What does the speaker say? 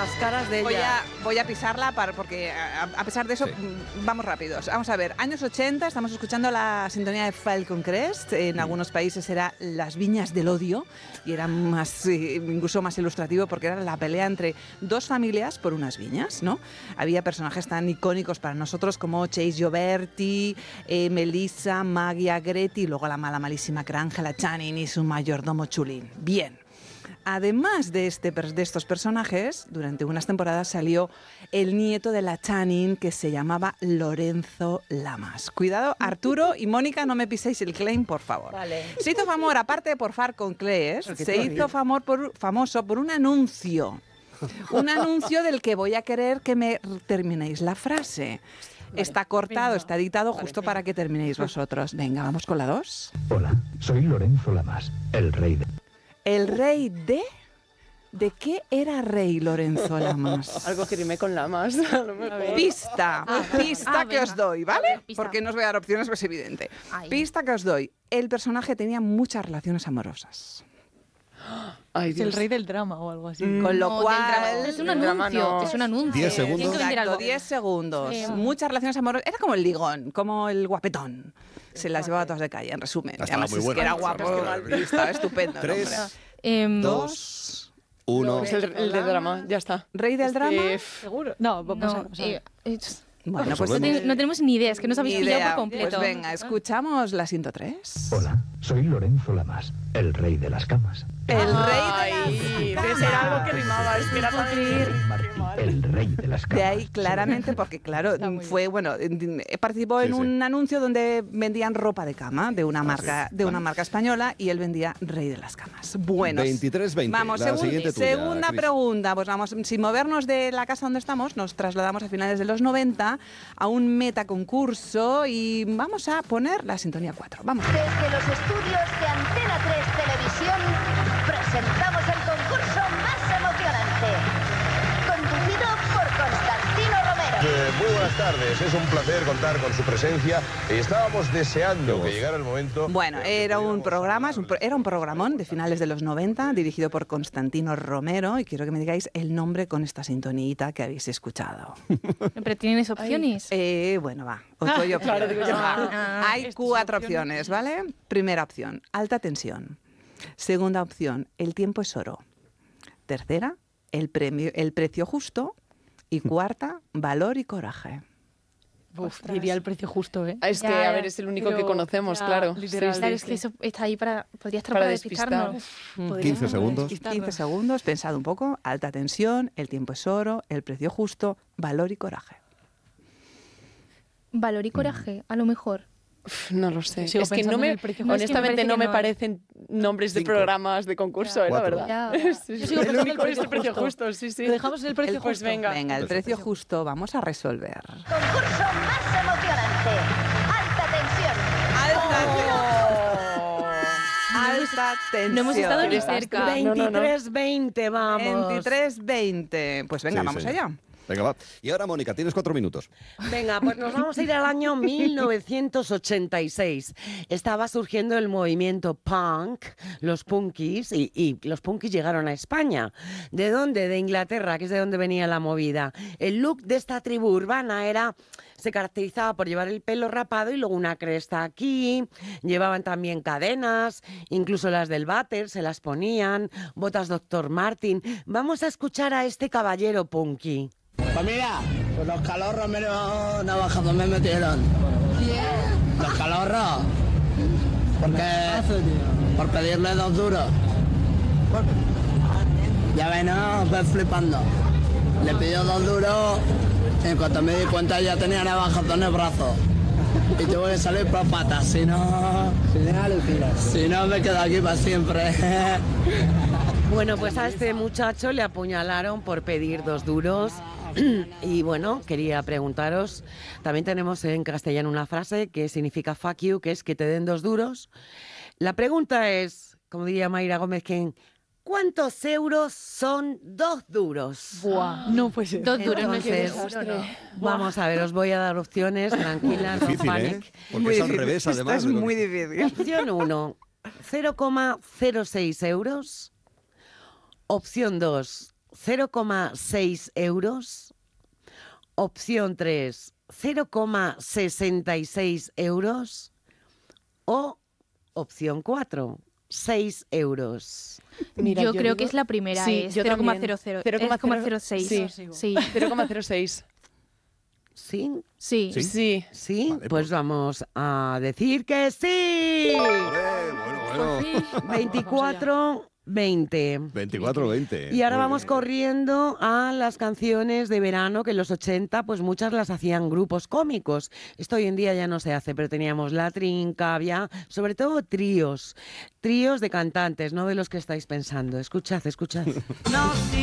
las caras de ella. Voy a pisarla porque a pesar de eso, vamos rápidos. Vamos a ver, años 80, estamos escuchando la sintonía de Falcon Crest. En algunos países era Las Viñas del Odio y era incluso más ilustrativo porque era la pelea entre dos familias por unas viñas, ¿no? Había personajes tan icónicos para nosotros como Chase Gioberti, Melissa, Maggie Agretti y luego la malísima que era Angela Channing y su mayordomo Chulín. Bien. Además de estos personajes, durante unas temporadas salió el nieto de la Channing que se llamaba Lorenzo Lamas. Cuidado, Arturo y Mónica, no me piséis el claim, por favor. Vale. Se hizo famoso, aparte de por Falcon Crest, se hizo famoso por un anuncio. Un anuncio del que voy a querer que me terminéis la frase. Vale, está cortado, está editado justo para que terminéis vosotros. Venga, vamos con la 2. Hola, soy Lorenzo Lamas, el rey de... ¿El rey de...? ¿De qué era rey Lorenzo Lamas? Algo que rime con Lamas. Pista que os doy, ¿vale? Porque no os voy a dar opciones, pues es evidente. Pista que os doy. El personaje tenía muchas relaciones amorosas. Ay, es el rey del drama o algo así. Con lo cual... Es un anuncio, es un anuncio. 10 segundos. Exacto, 10 segundos. Muchas relaciones amorosas. Era como el ligón, como el guapetón. Se las llevaba todas de calle, en resumen. Estaba muy es bueno. que era guapo, estaba estupendo. 3, 2, 1... Es el del drama, ya está. ¿Rey del drama? ¿Seguro? No, vamos a... Bueno, pues no tenemos ni idea, es que nos habéis pillado por completo. Pues venga, escuchamos la 103. Hola, soy Lorenzo Lamas, el rey de las camas. El rey de las camas. Era algo que rimaba, es que era para creer. El rey de las camas. De ahí claramente, porque claro, fue bueno, participó en un anuncio donde vendían ropa de cama de una marca española y él vendía rey de las camas. Bueno, 23-20. Vamos, segunda pregunta. Pues vamos, sin movernos de la casa donde estamos, nos trasladamos a finales de los 90 a un metaconcurso y vamos a poner la sintonía 4. Vamos. Desde los estudios de Antena 3 Televisión presentamos el concurso más emocionante, conducido por Constantino Romero. Muy buenas tardes, es un placer contar con su presencia y estábamos deseando que llegara el momento. Bueno, era un programón de finales de los 90 dirigido por Constantino Romero y quiero que me digáis el nombre con esta sintonita que habéis escuchado. ¿Pero tienes opciones? Bueno, va, os doy opciones. Hay 4 opciones, ¿vale? Primera opción, alta tensión. Segunda opción, el tiempo es oro. Tercera, el precio justo. Y cuarta, valor y coraje. Diría el precio justo, ¿eh? Es que, a ver, es el único que conocemos, claro. Literal, claro, es que eso está ahí podría estar para despistarnos. 15 segundos. 15 segundos, pensad un poco. Alta tensión, el tiempo es oro, el precio justo, valor y coraje. Valor y coraje, a lo mejor. No lo sé. Sigo Es que honestamente no me parecen nombres de programas de concurso, la verdad. Yo sigo pensando en el precio justo. Sí. Lo dejamos en el precio Pues justo. venga. El precio justo, vamos a resolver. Concurso más emocionante, alta tensión. Alta tensión. No hemos estado ni cerca. 23-20, vamos. 23-20. Pues venga, Sí, vamos señor. allá. Venga, va. Y ahora, Mónica, tienes 4 minutos. Venga, pues nos vamos a ir al año 1986. Estaba surgiendo el movimiento punk, los punkis, y los punkis llegaron a España. ¿De dónde? De Inglaterra, que es de donde venía la movida. El look de esta tribu urbana se caracterizaba por llevar el pelo rapado y luego una cresta aquí. Llevaban también cadenas, incluso las del váter se las ponían, botas Dr. Martin. Vamos a escuchar a este caballero punky. Pues mira, pues los calorros menos navajados me metieron. Los calorros. Por pedirle 2 duros. Ya ven, no, ves flipando. Le pidió 2 duros. En cuanto me di cuenta ya tenía navajazos en el brazo. Y tuve que salir por patas, si no me quedo aquí para siempre. Bueno, pues a este muchacho le apuñalaron por pedir 2 duros. Y bueno, quería preguntaros, también tenemos en castellano una frase que significa fuck you, que es que te den 2 duros. La pregunta es, como diría Mayra Gómez, ¿cuántos euros son 2 duros? Buah, no puede ser. 2 duros, Entonces, vamos a ver, os voy a dar opciones, tranquilas, no Difícil, panic. Porque es al revés, además. Esto es muy difícil. Opción 1, 0,06 euros. Opción 2, 0,6 euros. Opción 3, 0,66 euros. O opción 4, 6 euros. Mira, yo creo que es la primera, sí, es yo 0,00. 0,06. Sí. 0,06. ¿Sí? Sí. Sí. ¿Sí? Vale, pues vamos a decir que sí. Bueno. 24-20. 24-20. Y ahora Muy vamos bien. corriendo a las canciones de verano, que en los 80 pues muchas las hacían grupos cómicos. Esto hoy en día ya no se hace, pero teníamos La Trinca, había sobre todo tríos de cantantes, no de los que estáis pensando. Escuchad. No,